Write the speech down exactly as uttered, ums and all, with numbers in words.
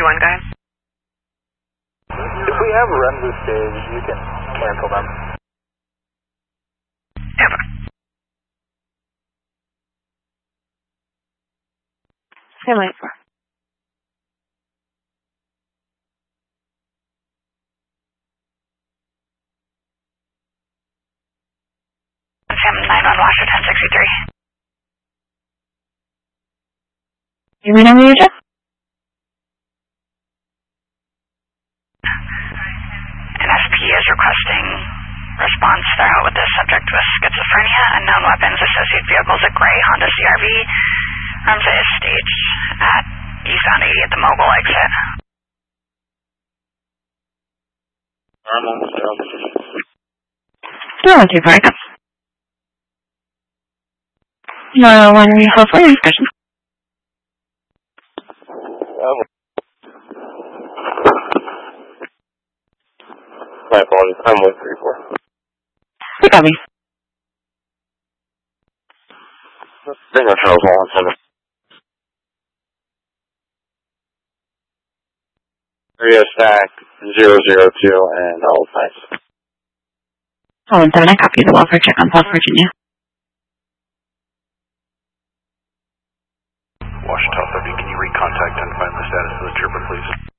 one, guys. If we have runs this stage, you can cancel them. Ever. Stand by for. seven nine one Washington sixty-three. You mean on the agent? N S P is requesting response throughout with the subject with schizophrenia, unknown weapons, associated vehicles, a gray Honda C R V. Ramsey is staged at eastbound eighty at the mobile exit. No, two five. No, one we hope for discussion. My apologies. I'm one three four. You got me. Bingo Charles one seven. Area stack zero zero two and all size. Oh, and seven, I copy the welfare check on South Virginia. Washington thirty, can you recontact and find the status of the trooper, please?